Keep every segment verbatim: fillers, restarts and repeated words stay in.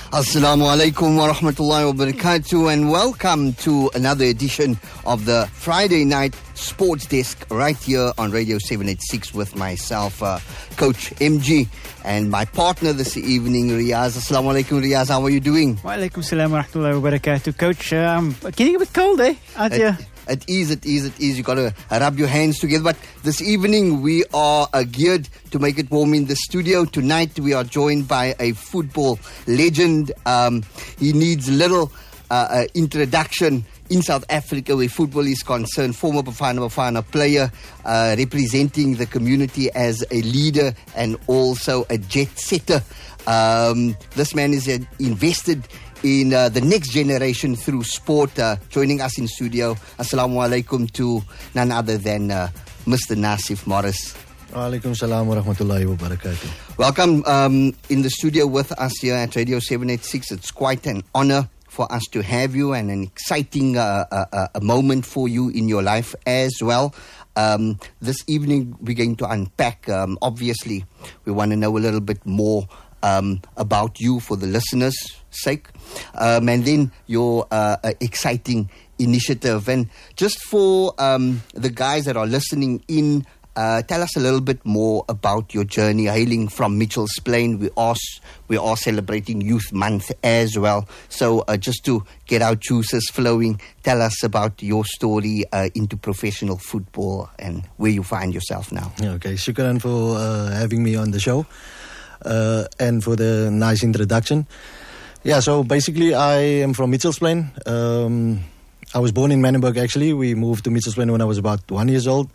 Assalamu alaikum wa rahmatullahi wa barakatuh, and welcome to another edition of the Friday Night Sports Desk right here on Radio seven eighty-six with myself, uh, Coach M G, and my partner this evening, Riaz. Assalamu alaikum, Riaz. How are you doing? Wa alaikum salam wa rahmatullahi wa barakatuh, Coach. Um, getting a bit cold, eh? Out here. It is, it is, it is. You got to rub your hands together. But this evening we are uh, geared to make it warm in the studio. Tonight we are joined by a football legend. Um, he needs little uh, uh, introduction in South Africa where football is concerned. Former Bafana Bafana player, uh, representing the community as a leader and also a jet setter. Um, this man is uh, invested in uh, the next generation through sport. Uh, joining us in studio, assalamu alaikum, to none other than uh, Mister Nassif Morris. Wa alaikum salam wa rahmatullahi wa barakatuh. Welcome um, in the studio with us here at Radio seven eighty-six. It's quite an honor for us to have you, and an exciting uh, uh, uh, moment for you in your life as well. Um, this evening we're going to unpack, um, obviously we want to know a little bit more Um, about you for the listeners' sake, um, and then your uh, uh, exciting initiative. And just for um, the guys that are listening in, uh, tell us a little bit more about your journey. Hailing from Mitchell's Plain, we are we are celebrating Youth Month as well. So uh, just to get our juices flowing, tell us about your story uh, into professional football and where you find yourself now. Okay, shukran for uh, having me on the show. Uh, and for the nice introduction. Yeah, so basically I am from Mitchell's Plain. Um, I was born in Manenberg actually. We moved to Mitchell's Plain when I was about one years old.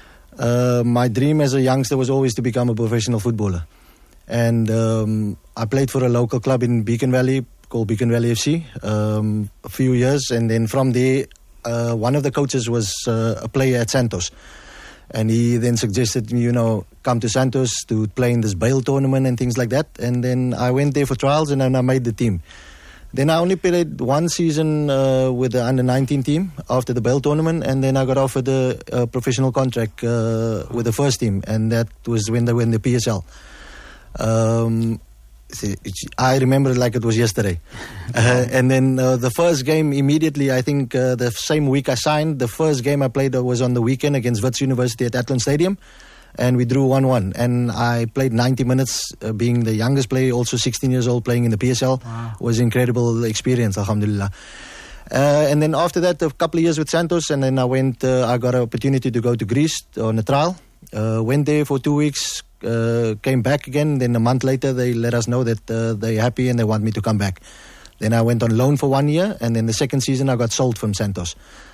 Uh, my dream as a youngster was always to become a professional footballer. And um, I played for a local club in Beacon Valley called Beacon Valley F C um, a few years. And then from there, uh, one of the coaches was uh, a player at Santos. And he then suggested, you know, come to Santos to play in this Bale tournament and things like that. And then I went there for trials and then I made the team. Then I only played one season uh, with the under nineteen team after the Bale tournament. And then I got offered a, a professional contract uh, with the first team. And that was when they went the P S L. Um, I remember it like it was yesterday. Uh, and then uh, the first game immediately, I think uh, the same week I signed, the first game I played was on the weekend against Wits University at Athlone Stadium. And we drew one one. And I played ninety minutes, uh, being the youngest player, also sixteen years old, playing in the P S L. Wow. Was an incredible experience, alhamdulillah. Uh, and then after that, a couple of years with Santos. And then I went, uh, I got an opportunity to go to Greece on a trial. Uh, went there for two weeks. Uh, came back again. Then a month later they let us know that uh, they're happy and they want me to come back. Then I went on loan for one year, and then the second season I got sold from Santos.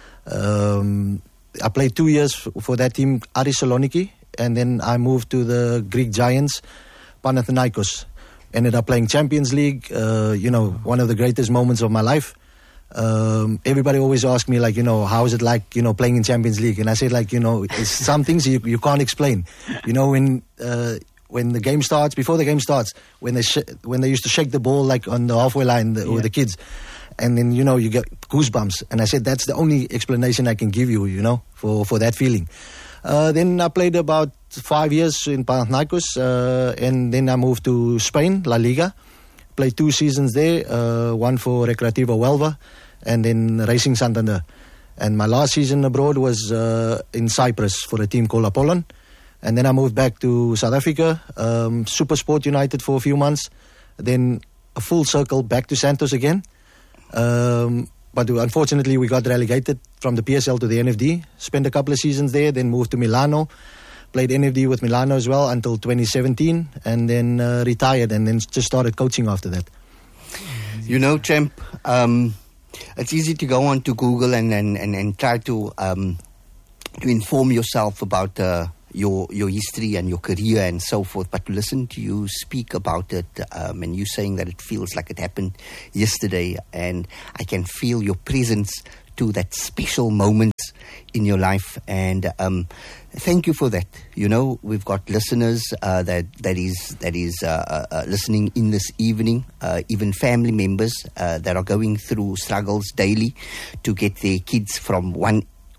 um, I played two years f- for that team, Aris Saloniki, and then I moved to the Greek giants, Panathinaikos. Ended up playing Champions League, uh, you know, one of the greatest moments of my life. Um, everybody always asks me, like, you know, how is it like, you know, playing in Champions League? And I say, like, you know, it's some things you, you can't explain. You know, when uh, when the game starts, before the game starts, when they sh- when they used to shake the ball, like, on the halfway line, the, yeah. with the kids, and then, you know, you get goosebumps. And I said, that's the only explanation I can give you, you know, for, for that feeling. Uh, then I played about five years in Panathinaikos, uh, and then I moved to Spain, La Liga. Played two seasons there, uh, one for Recreativo Huelva, and then Racing Santander. And my last season abroad was uh, in Cyprus for a team called Apollon. And then I moved back to South Africa, um, Supersport United for a few months, then a full circle back to Santos again. Um, but unfortunately we got relegated from the P S L to the N F D. Spent a couple of seasons there, then moved to Milano. Played N F D with Milano as well until twenty seventeen, and then uh, retired, and then just started coaching after that. You know, Champ, um, it's easy to go on to Google and and, and, and try to um, to inform yourself about uh, your your history and your career and so forth. But to listen to you speak about it, um, and you saying that it feels like it happened yesterday, and I can feel your presence to that special moments in your life, and um, thank you for that. You know, we've got listeners uh, that that is that is uh, uh, listening in this evening, uh, even family members uh, that are going through struggles daily to get their kids from one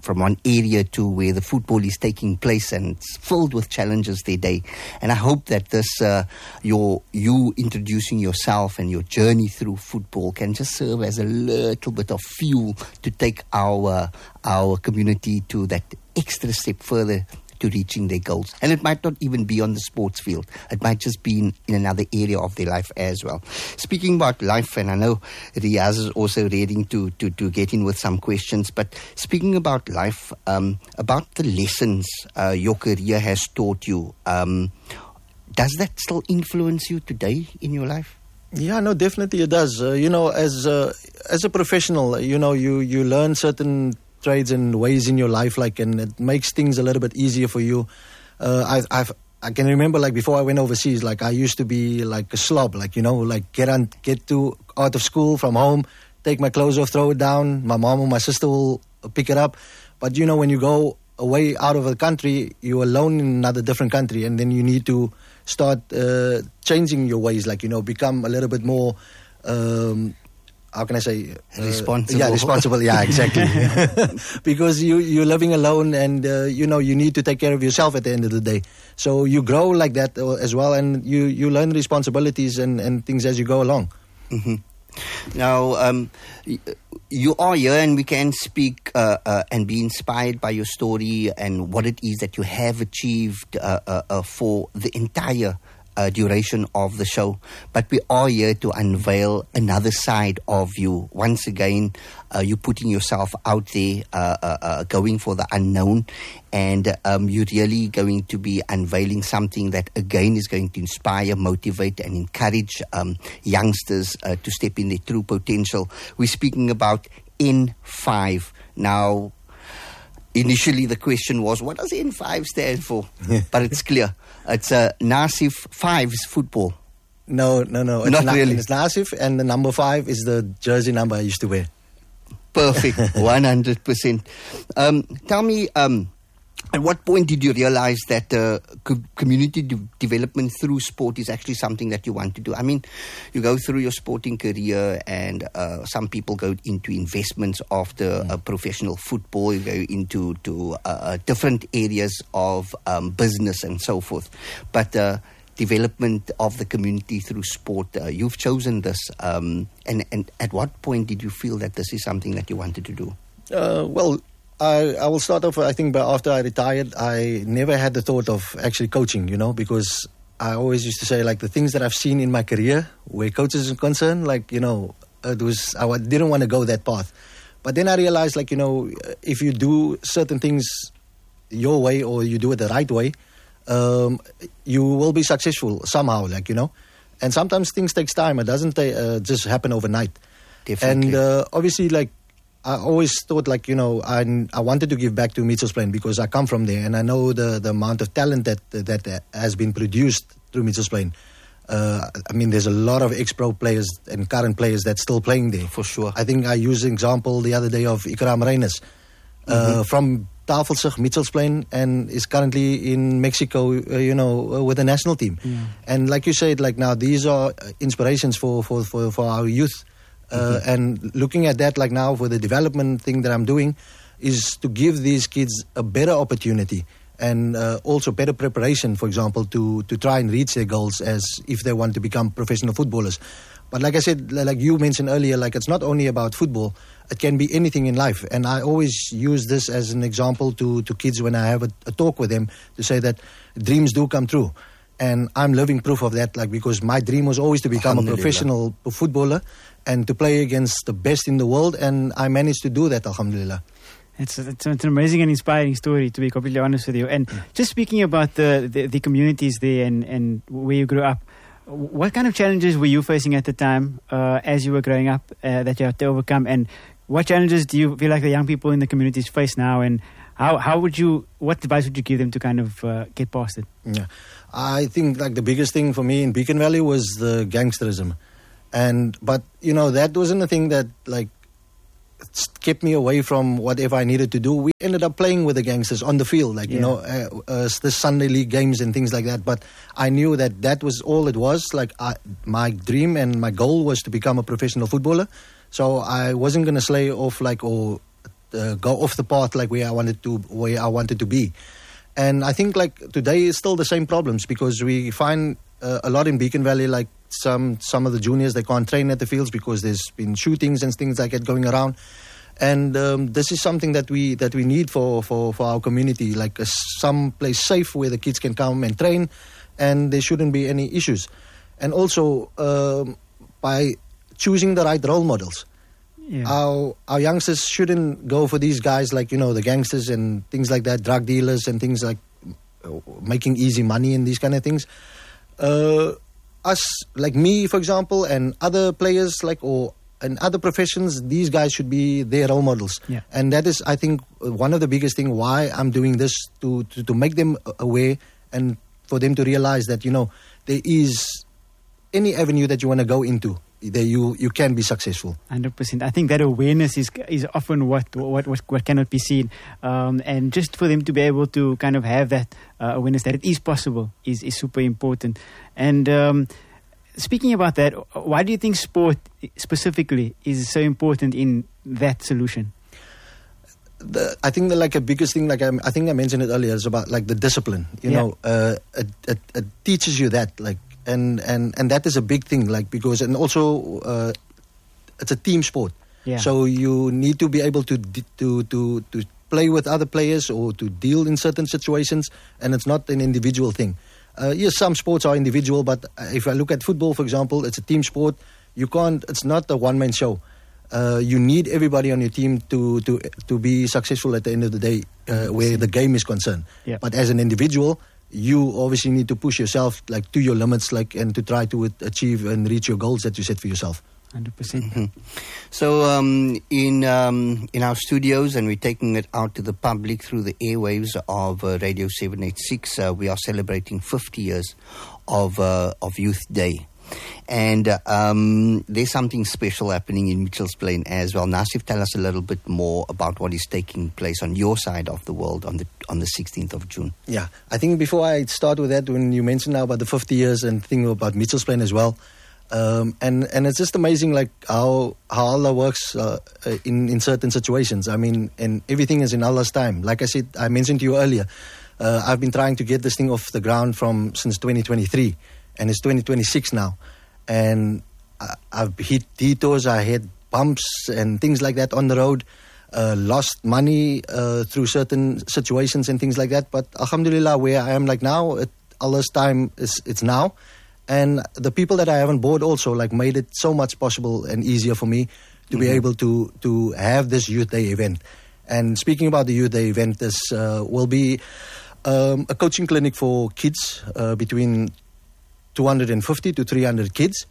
from one area to where the football is taking place, and it's filled with challenges their day. And I hope that this, uh, your you introducing yourself and your journey through football can just serve as a little bit of fuel to take our our community to that extra step further to reaching their goals. And it might not even be on the sports field. It might just be in, in another area of their life as well. Speaking about life, and I know Riaz is also ready to, to, to get in with some questions, but speaking about life, um, about the lessons uh, your career has taught you, um, does that still influence you today in your life? Yeah, no, definitely it does. Uh, you know, as a, as a professional, you know, you, you learn certain trades and ways in your life, like, and it makes things a little bit easier for you. Uh, I've, I've, I can remember, like, before I went overseas, like, I used to be like a slob, like, you know, like get on, get to out of school from home, take my clothes off, throw it down. My mom or my sister will pick it up. But you know, when you go away out of the country, you're alone in another different country, and then you need to start uh, changing your ways, like, you know, become a little bit more. Um, How can I say? Uh, responsible. Yeah, responsible. Yeah, exactly. Because you, you're living alone, and, uh, you know, you need to take care of yourself at the end of the day. So you grow like that as well, and you, you learn responsibilities and, and things as you go along. Mm-hmm. Now, um, you are here, and we can speak uh, uh, and be inspired by your story and what it is that you have achieved uh, uh, uh, for the entire Uh, duration of the show, but we are here to unveil another side of you. Once again, uh, you're putting yourself out there, uh, uh, uh, going for the unknown, and um, you're really going to be unveiling something that again is going to inspire, motivate, and encourage um, youngsters uh, to step in their true potential. We're speaking about N five. Now, initially the question was, what does N five stand for? But it's clear. It's a uh, Nassif Fives football. No, no, no. It's Not na- really. It's Nassif, and the number five is the jersey number I used to wear. Perfect. one hundred percent. Um, tell me, um, at what point did you realize that uh, co- community de- development through sport is actually something that you want to do? I mean, you go through your sporting career, and uh, some people go into investments after mm. uh, professional football. You go into to uh, different areas of um, business and so forth. But uh, development of the community through sport, uh, you've chosen this. Um, and, and at what point did you feel that this is something that you wanted to do? Uh, well, I, I will start off, I think, by after I retired, I never had the thought of actually coaching, you know, because I always used to say, like, the things that I've seen in my career where coaches are concerned, like, you know, it was, I didn't want to go that path. But then I realized, like, you know, if you do certain things your way, or you do it the right way, um, you will be successful somehow, like, you know. And sometimes things takes time. It doesn't uh, just happen overnight. Definitely. And uh, obviously, like, I always thought, like, you know, I I wanted to give back to Mitchells Plain because I come from there, and I know the, the amount of talent that that has been produced through Mitchells Plain. Uh, I mean, there's a lot of ex-pro players and current players that's still playing there. For sure. I think I used an example the other day of Ikram Reines uh, mm-hmm. from Tafelsig, Mitchells Plain, and is currently in Mexico, uh, you know, with the national team. Yeah. And like you said, like, now these are inspirations for, for, for, for our youth. Uh, mm-hmm. And looking at that, like, now for the development thing that I'm doing, is to give these kids a better opportunity and uh, also better preparation, for example, to, to try and reach their goals as if they want to become professional footballers. But like I said, like you mentioned earlier, like, it's not only about football, it can be anything in life. And I always use this as an example to, to kids when I have a, a talk with them, to say that dreams do come true. And I'm living proof of that, like, because my dream was always to become a professional footballer and to play against the best in the world, and I managed to do that, alhamdulillah. It's, it's, it's an amazing and inspiring story, to be completely honest with you. And mm. just speaking about the, the, the communities there and, and where you grew up, what kind of challenges were you facing at the time uh, as you were growing up uh, that you had to overcome? And what challenges do you feel like the young people in the communities face now? And how, how would you, what advice would you give them to kind of uh, get past it? Yeah, I think, like, the biggest thing for me in Beacon Valley was the gangsterism. And, but, you know, that wasn't a thing that, like, kept me away from whatever I needed to do. We ended up playing with the gangsters on the field, like, yeah. you know, uh, uh, the Sunday league games and things like that. But I knew that that was all it was. Like, I, my dream and my goal was to become a professional footballer. So I wasn't going to slay off, like, or uh, go off the path like where I wanted to where I wanted to be. And I think like today is still the same problems, because we find uh, a lot in Beacon Valley, like some some of the juniors, they can't train at the fields because there's been shootings and things like that going around. And um, this is something that we that we need for, for, for our community, like a, some place safe where the kids can come and train, and there shouldn't be any issues. And also um, by choosing the right role models. Yeah. Our our youngsters shouldn't go for these guys like, you know, the gangsters and things like that, drug dealers and things like uh, making easy money and these kind of things. Uh, us, like me, for example, and other players like or in other professions, these guys should be their role models. Yeah. And that is, I think, one of the biggest thing why I'm doing this, to, to, to make them aware and for them to realize that, you know, there is any avenue that you want to go into, that you you can be successful. one hundred percent. I think that awareness is is often what what what, what cannot be seen, um, and just for them to be able to kind of have that uh, awareness that it is possible is is super important. And um, speaking about that, why do you think sport specifically is so important in that solution? The, I think the like a biggest thing, like I, I think I mentioned it earlier, is about like the discipline. You yeah. know, uh, it, it, it teaches you that, like. And, and and that is a big thing, like, because, and also uh, it's a team sport. Yeah. So you need to be able to to to to play with other players or to deal in certain situations, and it's not an individual thing. Uh, yes, some sports are individual, but if I look at football, for example, it's a team sport. You can't. It's not a one man show. Uh, you need everybody on your team to to to be successful at the end of the day, uh, where the game is concerned. Yeah. But as an individual, you obviously need to push yourself like to your limits, like, and to try to achieve and reach your goals that you set for yourself. one hundred percent. Mm-hmm. So um, in um, in our studios, and we're taking it out to the public through the airwaves of uh, Radio seven eighty-six, uh, we are celebrating fifty years of uh, of Youth Day. And uh, um, there's something special happening in Mitchells Plain as well. Nassif, tell us a little bit more about what is taking place on your side of the world on the on the sixteenth of June. Yeah, I think before I start with that, when you mentioned now about the fifty years and thing about Mitchells Plain as well, um, and and it's just amazing like how how Allah works uh, in in certain situations. I mean, and everything is in Allah's time. Like I said, I mentioned to you earlier, uh, I've been trying to get this thing off the ground from since twenty twenty-three. And it's twenty twenty-six now. And I, I've hit detours, I had bumps and things like that on the road. Uh, lost money uh, through certain situations and things like that. But alhamdulillah, where I am like now, it, Allah's time is it's now. And the people that I have on board also like made it so much possible and easier for me to mm-hmm. be able to to have this Youth Day event. And speaking about the Youth Day event, this uh, will be um, a coaching clinic for kids uh, between two hundred fifty to three hundred kids.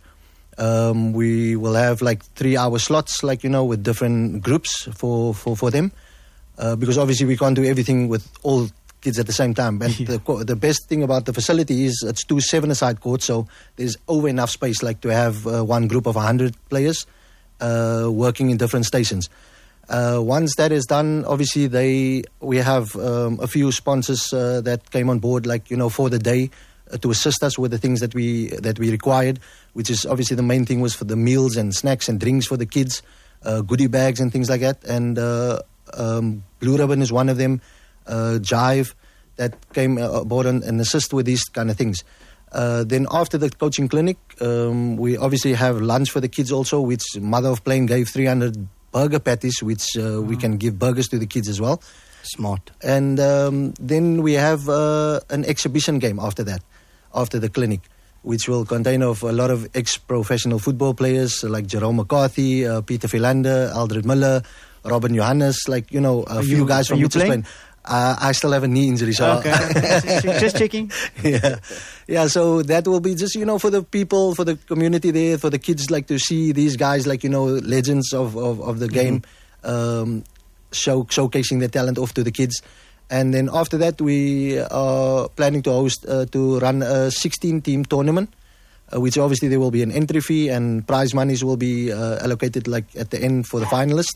Um, we will have like three hour slots, like, you know, with different groups for, for, for them. Uh, because obviously we can't do everything with all kids at the same time. But yeah. the, the best thing about the facility is it's two seven-a-side courts, so there's over enough space like to have uh, one group of one hundred players uh, working in different stations. Uh, once that is done, obviously they we have um, a few sponsors uh, that came on board, like, you know, for the day, to assist us with the things that we that we required, which is obviously the main thing was for the meals and snacks and drinks for the kids, uh, goodie bags and things like that. And uh, um, Blue Ribbon is one of them, uh, Jive, that came aboard and, and assist with these kind of things. Uh, then after the coaching clinic, um, we obviously have lunch for the kids also, which Mother of Plain gave three hundred burger patties, which uh, oh. we can give burgers to the kids as well. Smart. And um, then we have uh, an exhibition game after that. After the clinic, which will contain of a lot of ex-professional football players like Jerome McCarthy, uh, Peter Philander, Aldred Miller, Robin Johannes, like, you know, a are few you, guys from Mitchells Plain. Uh, I still have a knee injury, so okay. Just checking. Yeah, yeah. So that will be just, you know, for the people, for the community there, for the kids, like to see these guys, like, you know, legends of of, of the game, mm-hmm. um, show showcasing their talent off to the kids. And then after that, we are planning to host, uh, to run a sixteen team tournament, uh, which obviously there will be an entry fee and prize monies will be uh, allocated like at the end for the finalists.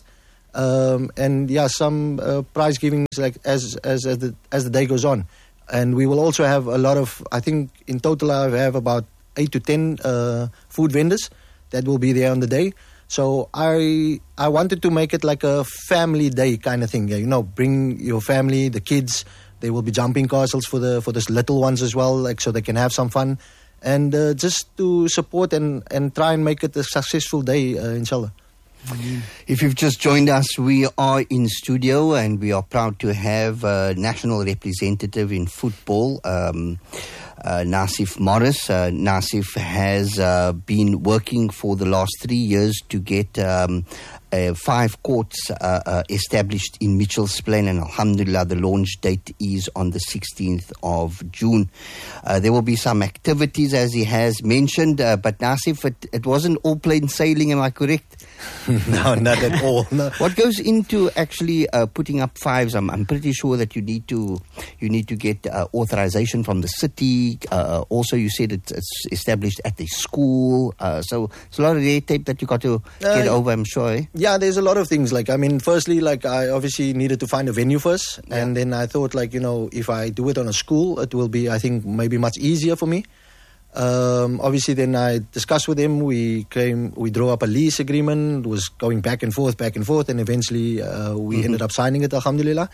Um, and yeah, some uh, prize givings like as as as the, as the day goes on. And we will also have a lot of, I think in total I have about eight to ten uh, food vendors that will be there on the day. So I I wanted to make it like a family day kind of thing. You know, bring your family, the kids. They will be jumping castles for the for the little ones as well, like so they can have some fun, and uh, just to support and and try and make it a successful day, uh, inshallah. If you've just joined us, we are in studio and we are proud to have a national representative in football, um, uh, Nassif Morris. Uh, Nassif has uh, been working for the last three years to get um, uh, five courts uh, uh, established in Mitchell's Plain, and alhamdulillah, the launch date is on the sixteenth of June. Uh, there will be some activities, as he has mentioned, uh, but Nassif, it, it wasn't all plain sailing, am I correct? No, not at all. No. What goes into actually uh, putting up fives? I'm, I'm pretty sure that you need to you need to get uh, authorization from the city. Uh, also, you said it's, it's established at the school. Uh, so it's a lot of red tape that you got to get uh, over, I'm sure. Eh? Yeah, there's a lot of things. Like, I mean, firstly, like I obviously needed to find a venue first. Yeah. And then I thought, like, you know, if I do it on a school, it will be, I think, maybe much easier for me. Um, obviously, then I discussed with him. We came, we drew up a lease agreement. It was going back and forth, back and forth, and eventually uh, we mm-hmm. ended up signing it. Alhamdulillah.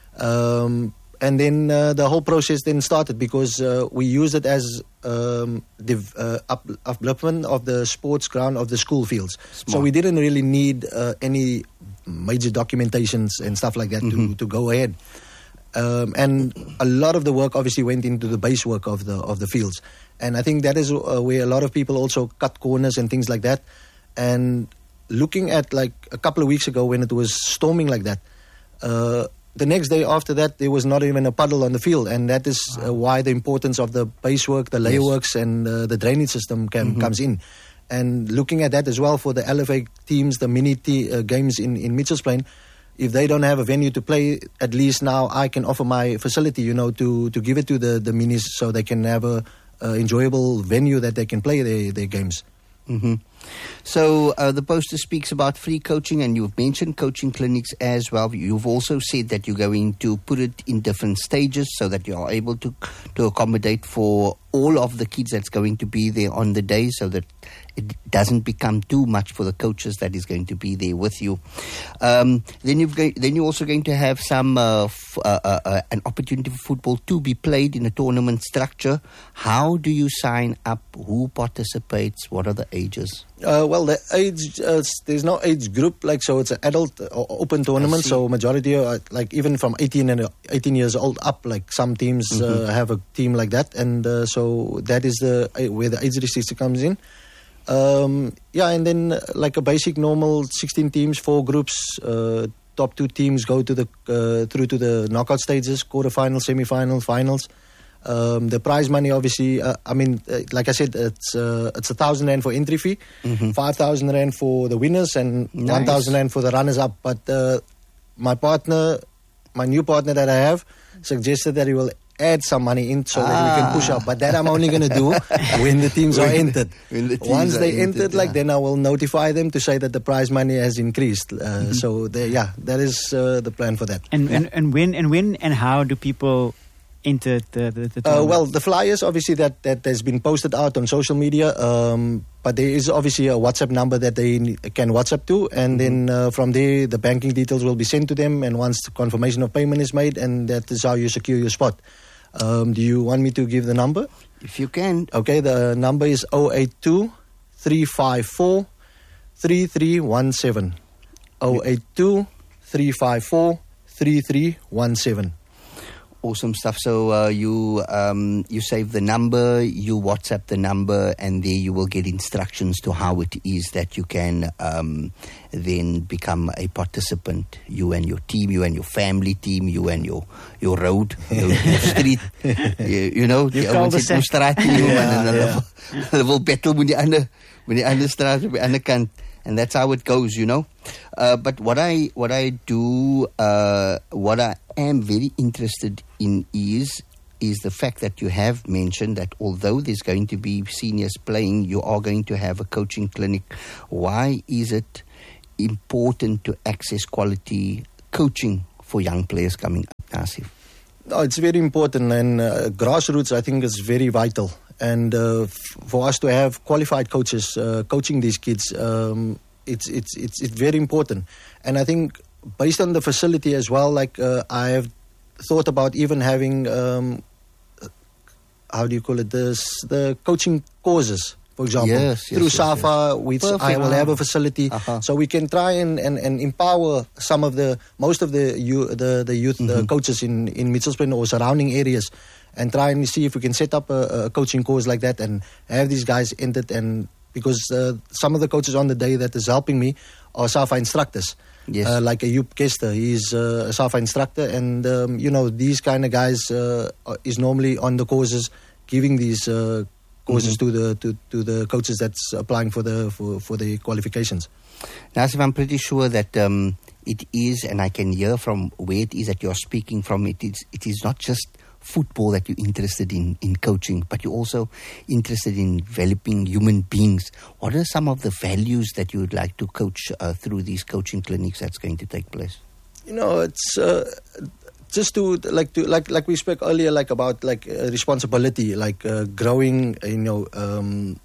Um, and then uh, the whole process then started because uh, we used it as um, the uh, up, upliftment of the sports ground of the school fields. Smart. So we didn't really need uh, any major documentations and stuff like that mm-hmm. to to go ahead. Um, and a lot of the work obviously went into the base work of the of the fields. And I think that is uh, where a lot of people also cut corners and things like that. And looking at like a couple of weeks ago when it was storming like that, uh, the next day after that, there was not even a puddle on the field. And that is uh, why the importance of the base work, the layer yes. works and uh, the drainage system can, mm-hmm. comes in. And looking at that as well for the L F A teams, the mini t- uh, games in, in Mitchell's Plain, if they don't have a venue to play, at least now I can offer my facility, you know, to, to give it to the, the minis so they can have a Uh, enjoyable venue that they can play their, their games. Mm-hmm. So uh, the poster speaks about free coaching, and you've mentioned coaching clinics as well. You've also said that you're going to put it in different stages so that you are able to to accommodate for all of the kids that's going to be there on the day, so that it doesn't become too much for the coaches that is going to be there with you. Um, then you've go- then you're also going to have some uh, f- uh, uh, uh, an opportunity for football to be played in a tournament structure. How do you sign up? Who participates? What are the ages? Uh, well, the age uh, there's no age group, like, so it's an adult uh, open tournament. So majority are like even from eighteen and eighteen years old up. Like some teams mm-hmm. uh, have a team like that, and uh, so that is the uh, where the age restriction comes in. Um, yeah, and then uh, like a basic normal sixteen teams, four groups. Uh, top two teams go to the uh, through to the knockout stages, quarterfinals, semifinals, finals. Um, the prize money, obviously, uh, I mean, uh, like I said, it's uh, it's a thousand rand for entry fee, mm-hmm. five thousand rand for the winners, and nice. one thousand rand for the runners up. But uh, my partner, my new partner that I have, suggested that he will add some money in so ah. that we can push up. But that I'm only going to do when the teams are entered. The teams Once they entered, entered like yeah. then I will notify them to say that the prize money has increased. Uh, mm-hmm. So they, yeah, that is uh, the plan for that. And, yeah. and and when and when and how do people enter the the, the uh, well, the flyers obviously that that has been posted out on social media. Um, but there is obviously a WhatsApp number that they can WhatsApp to, and mm-hmm. then uh, from there the banking details will be sent to them. And once the confirmation of payment is made, and that is how you secure your spot. Um, do you want me to give the number? If you can. Okay, the number is zero eight two, three five four, three three one seven. zero eight two, three five four, three three one seven. Awesome stuff. So uh, you um, you save the number, you WhatsApp the number, and there you will get instructions to how it is that you can um, then become a participant. You and your team, you and your family team, you and your your road, your, your street. you, you know, you call the set. Straat in jou en hulle wil battle met die ander met die ander straat op die ander kant. And that's how it goes, you know. Uh, but what I what I do, uh, what I am very interested in is is the fact that you have mentioned that although there's going to be seniors playing, you are going to have a coaching clinic. Why is it important to access quality coaching for young players coming up, Nassif? No, it's very important, and uh, grassroots, I think, is very vital. And uh, f- for us to have qualified coaches uh, coaching these kids, um, it's it's it's it's very important. And I think based on the facility as well, like uh, I have thought about even having um, how do you call it, this the coaching courses. For example, yes, yes, through yes, SAFA, yes. which Perfect. I will have a facility, Uh-huh. so we can try and, and, and empower some of the most of the you, the the youth Mm-hmm. uh, coaches in in Mitchells Plain or surrounding areas, and try and see if we can set up a, a coaching course like that and have these guys entered. And because uh, some of the coaches on the day that is helping me are SAFA instructors. Yes. Uh, like Ayub Kester, he's uh, a SAFA instructor, and um, you know these kind of guys uh, is normally on the courses giving these uh, courses Mm-hmm. to the to, to the coaches that's applying for the for, for the qualifications. Nasif, I'm pretty sure that um, it is, and I can hear from where it is that you're speaking from, it is it is not just football that you're interested in, in coaching, but you're also interested in developing human beings. What are some of the values that you would like to coach uh, through these coaching clinics that's going to take place? You know, it's uh, just to like to like like we spoke earlier, like about like uh, responsibility, like uh, growing, you know, um,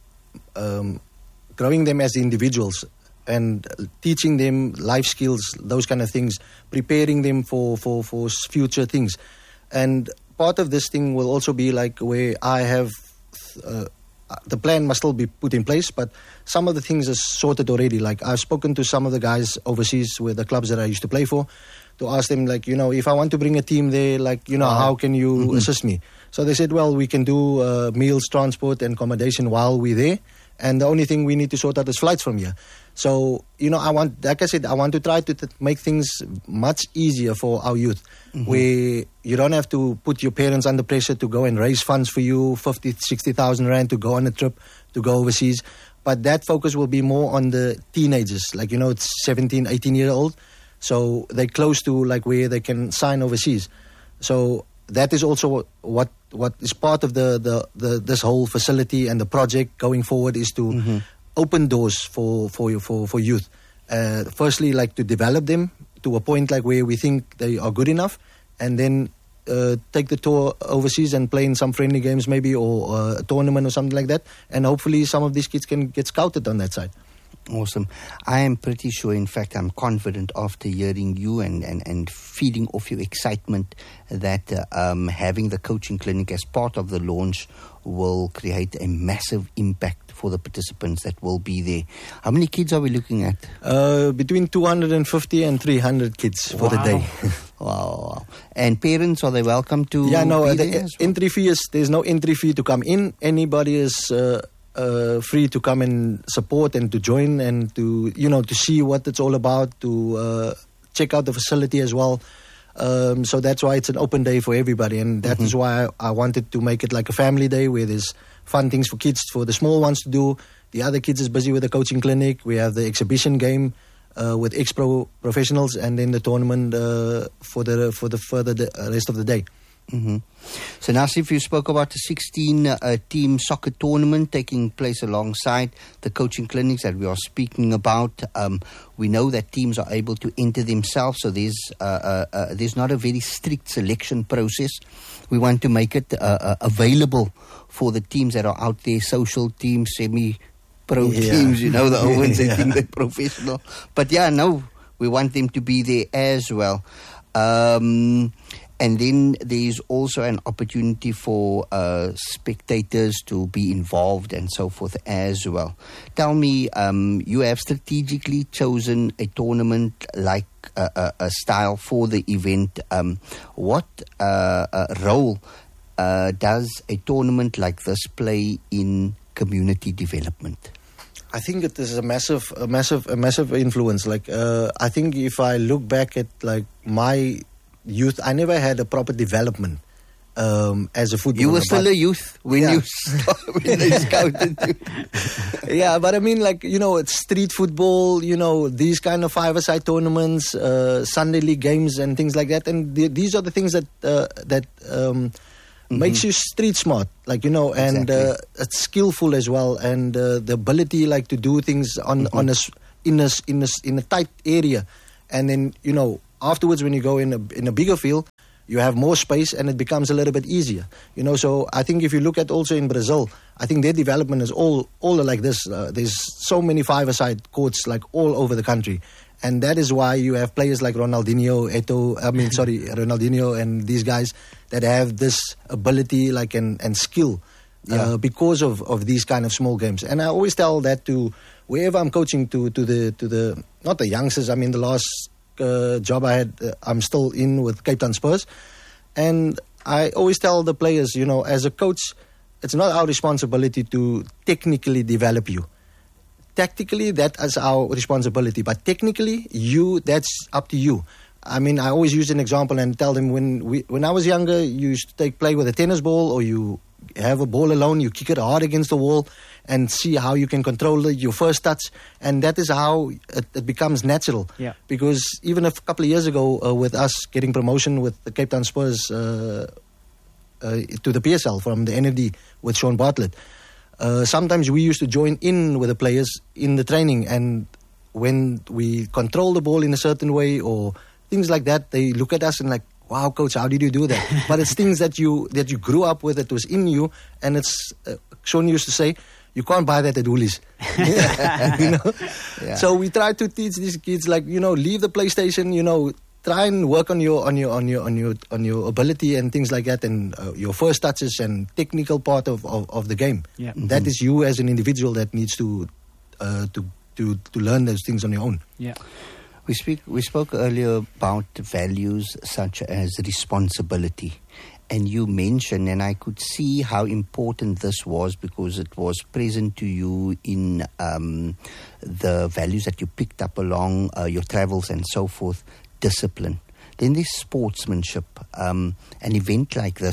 um, growing them as individuals and teaching them life skills, those kind of things, preparing them for for for future things. And part of this thing will also be like where I have uh, the plan must still be put in place, but some of the things are sorted already. Like I've spoken to some of the guys overseas with the clubs that I used to play for, to ask them, like, you know, if I want to bring a team there, like, you know, Wow. how can you Mm-hmm. assist me? So they said, well, we can do uh, meals, transport, and accommodation while we're there. And the only thing we need to sort out is flights from here. So, you know, I want, like I said, I want to try to t- make things much easier for our youth, Mm-hmm. where you don't have to put your parents under pressure to go and raise funds for you, fifty, sixty thousand rand to go on a trip, to go overseas. But that focus will be more on the teenagers, like, you know, it's seventeen, eighteen year old. So they're close to like where they can sign overseas. So that is also what what is part of the, the, the this whole facility and the project going forward, is to Mm-hmm. open doors for for for for youth. Uh, firstly, like to develop them to a point like where we think they are good enough, and then uh, take the tour overseas and play in some friendly games maybe, or uh, a tournament or something like that. And hopefully some of these kids can get scouted on that side. Awesome. I am pretty sure, in fact, I'm confident after hearing you and, and, and feeding off your excitement that uh, um, having the coaching clinic as part of the launch will create a massive impact for the participants that will be there. How many kids are we looking at? Uh, between two hundred fifty and three hundred kids for the Wow. day. Wow, wow. And parents, are they welcome to Yeah, no, be uh, there the as well? entry fee is, there's no entry fee to come in. Anybody is uh, uh, free to come and support and to join and to, you know, to see what it's all about, to uh, check out the facility as well. Um, so that's why it's an open day for everybody, and that Mm-hmm. is why I, I wanted to make it like a family day where there's fun things for kids, for the small ones to do. The other kids is busy with the coaching clinic. We have the exhibition game uh, with ex-pro professionals, and then the tournament uh, for the for the further the rest of the day. Mm-hmm. So, Nasif, you spoke about the sixteen uh, team soccer tournament taking place alongside the coaching clinics that we are speaking about. Um, we know that teams are able to enter themselves, so there's uh, uh, uh, there's not a very strict selection process. We want to make it uh, uh, available for the teams that are out there, social teams, semi-pro Yeah. teams, you know, the ones that Yeah. think they're professional. But yeah, no, we want them to be there as well. Um, And then there's also an opportunity for uh, spectators to be involved and so forth as well. Tell me, um, you have strategically chosen a tournament like uh, a, a style for the event. Um, what uh, uh, role uh, does a tournament like this play in community development? I think it is a massive, a massive, a massive influence. Like, uh, I think if I look back at like my youth, I never had a proper development um, as a footballer. You were still but- a youth when Yeah. you started, when they scouted you. Yeah, but I mean, like, you know, it's street football, you know, these kind of five-a-side tournaments, uh, Sunday league games and things like that. And the, these are the things that uh, that um, Mm-hmm. makes you street smart, like, you know, and Exactly. uh, it's skillful as well. And uh, the ability, like, to do things on, Mm-hmm. on a, s- in, a, s- in, a, s- in a tight area. And then, you know, afterwards when you go in a, in a bigger field, you have more space and it becomes a little bit easier. You know, so I think if you look at also in Brazil, I think their development is all all like this. Uh, there's so many five-a-side courts like all over the country. And that is why you have players like Ronaldinho, Eto'o, I mean, sorry, Ronaldinho and these guys that have this ability like and, and skill uh, Yeah. because of, of these kind of small games. And I always tell that to wherever I'm coaching to, to the, to the not the youngsters, I mean, the last uh, job I had, uh, I'm still in with Cape Town Spurs. And I always tell the players, you know, as a coach, it's not our responsibility to technically develop you. Tactically, that is our responsibility. But technically, you, that's up to you. I mean, I always use an example and tell them when we, when I was younger, you used to take play with a tennis ball, or you have a ball alone, you kick it hard against the wall and see how you can control it, your first touch. And that is how it, it becomes natural. Yeah. Because even a couple of years ago, uh, with us getting promotion with the Cape Town Spurs uh, uh, to the P S L from the N F D with Sean Bartlett, Uh, sometimes we used to join in with the players in the training, and when we control the ball in a certain way or things like that, they look at us and like, wow, coach, how did you do that? But it's things that you that you grew up with, that was in you, and it's, uh, Sean used to say, you can't buy that at Woolies. you know? Yeah. So we try to teach these kids, like, you know, leave the PlayStation, you know, try and work on your on your on your on your on your ability and things like that, and uh, your first touches and technical part of, of, of the game. Yeah. That is you as an individual that needs to uh, to to to learn those things on your own. Yeah. We speak. We spoke earlier about values such as responsibility, and you mentioned, and I could see how important this was because it was present to you in um, the values that you picked up along uh, your travels and so forth. Discipline. Then there's sportsmanship. Um, an event like this,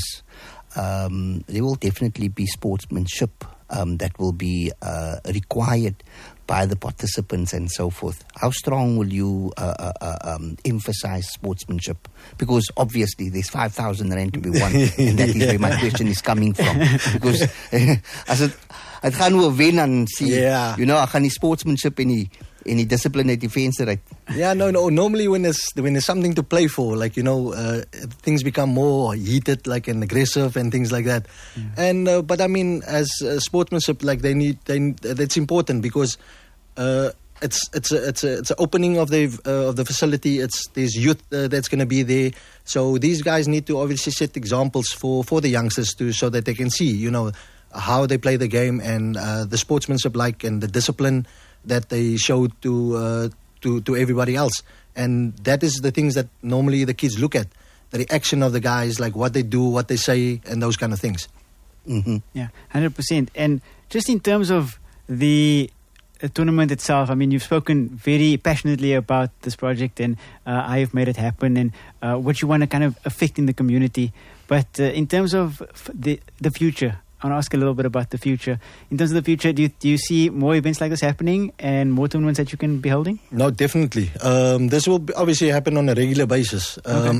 um, there will definitely be sportsmanship um, that will be uh, required by the participants and so forth. How strong will you uh, uh, uh, um, emphasize sportsmanship? Because obviously there's five thousand rand to be won, and that is where my question is coming from. Because as it, het gaan oor wen en sien, Yeah. you know, ek gaan die sportsmanship en die en die discipline uit die venster uit. Yeah, no, no. Normally, when there's when there's something to play for, like, you know, uh, things become more heated, like, and aggressive and things like that. Yeah. And uh, but I mean, as uh, sportsmanship, like, they need, they that's important because uh, it's it's a, it's a, it's an opening of the uh, of the facility. It's there's youth uh, that's going to be there, so these guys need to obviously set examples for for the youngsters to so that they can see, you know, how they play the game and uh, the sportsmanship, like, and the discipline that they show to uh, to to everybody else. And that is the things that normally the kids look at, the reaction of the guys, like what they do, what they say, and those kind of things. Mm-hmm. Yeah, one hundred percent. And just in terms of the uh, tournament itself, I mean, you've spoken very passionately about this project and uh, how you've made it happen and uh, what you want to kind of affect in the community. But uh, in terms of f- the the future, I want to ask a little bit about the future. In terms of the future, do you, do you see more events like this happening and more tournaments that you can be holding? No, definitely. Um, this will be- obviously happen on a regular basis. Um,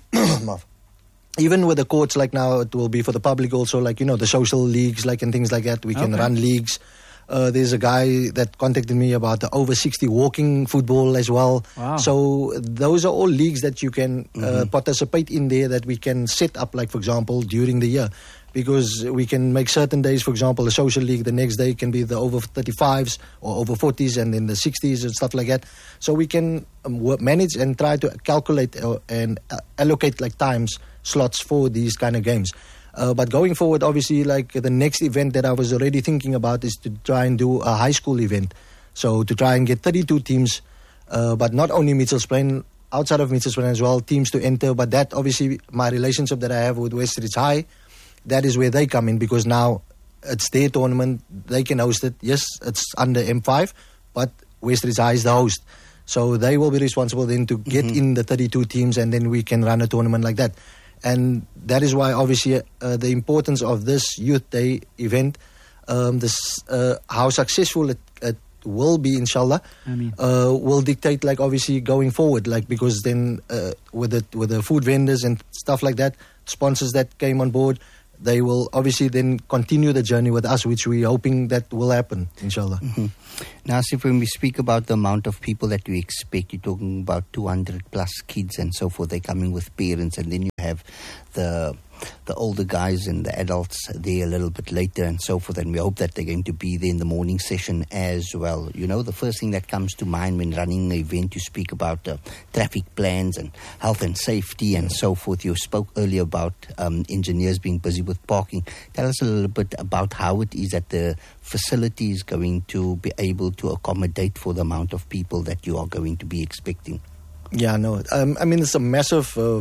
even with the courts, like now, it will be for the public also, like, you know, the social leagues, like, and things like that. We can Okay. run leagues. Uh, there's a guy that contacted me about the over sixty walking football as well. Wow. So those are all leagues that you can uh, Mhm. participate in there, that we can set up, like, for example, during the year. Because we can make certain days, for example, a social league, the next day can be the over thirty-fives or over forties and then the sixties and stuff like that. So we can um, work, manage and try to calculate uh, and uh, allocate, like, times, slots for these kind of games. Uh, but going forward, obviously, like, the next event that I was already thinking about is to try and do a high school event. So to try and get thirty-two teams, uh, but not only Mitchells Plain, outside of Mitchells Plain as well, teams to enter. But that, obviously, my relationship that I have with Westridge High, that is where they come in, because now it's their tournament, they can host it. Yes, it's under M five, but Westridge High is the host. So they will be responsible then to get Mhm. in the thirty-two teams, and then we can run a tournament like that. And that is why, obviously, uh, the importance of this Youth Day event, um, this uh, how successful it, it will be, inshallah, I mean, uh, will dictate, like, obviously going forward, like, because then uh, with the with the food vendors and stuff like that, sponsors that came on board, they will obviously then continue the journey with us, which we're hoping that will happen, inshallah. Mm-hmm. Now, see, when we speak about the amount of people that we expect, you're talking about two hundred plus kids and so forth. They're coming with parents, and then you have the the older guys and the adults there a little bit later and so forth. And we hope that they're going to be there in the morning session as well. You know, the first thing that comes to mind when running an event, you speak about uh, traffic plans and health and safety and so forth. You spoke earlier about um, engineers being busy with parking. Tell us a little bit about how it is that the facility is going to be able to accommodate for the amount of people that you are going to be expecting. Yeah, no. Um, I mean, it's a massive uh,